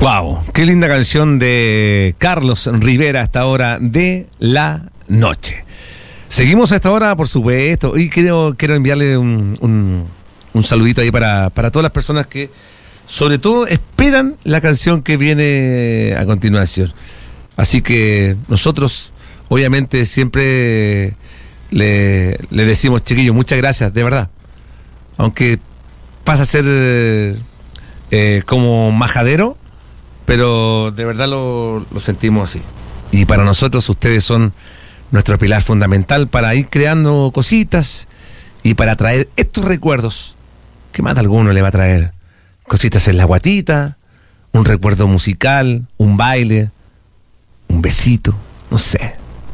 Wow, qué linda canción de Carlos Rivera a esta hora de la noche. Seguimos a esta hora, por supuesto, y quiero enviarle un saludito ahí para todas las personas que, sobre todo, esperan la canción que viene a continuación. Así que nosotros, obviamente, siempre le decimos, chiquillos, muchas gracias, de verdad. Aunque pasa a ser como majadero, pero de verdad lo sentimos así. Y para nosotros ustedes son nuestro pilar fundamental para ir creando cositas y para traer estos recuerdos que más de alguno le va a traer. Cositas en la guatita, un recuerdo musical, un baile, un besito, no sé.